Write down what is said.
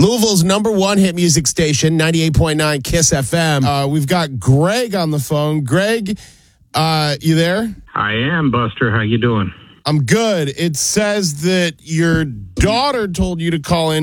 Louisville's number one hit music station, 98.9 KISS FM. We've got Greg on the phone. Greg, you there? I am, Buster. How you doing? I'm good. It says that your daughter told you to call in